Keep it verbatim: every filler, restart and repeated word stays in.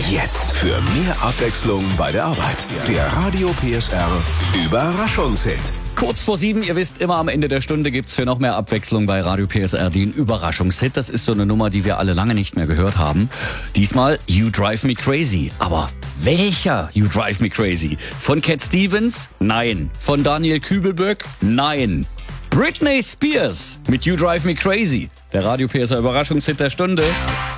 Jetzt für mehr Abwechslung bei der Arbeit. Der Radio P S R Überraschungshit. Kurz vor sieben, ihr wisst, immer am Ende der Stunde gibt's für noch mehr Abwechslung bei Radio P S R den Überraschungshit. Das ist so eine Nummer, die wir alle lange nicht mehr gehört haben. Diesmal You Drive Me Crazy. Aber welcher You Drive Me Crazy? Von Cat Stevens? Nein. Von Daniel Kübelböck? Nein. Britney Spears mit You Drive Me Crazy. Der Radio P S R Überraschungshit der Stunde.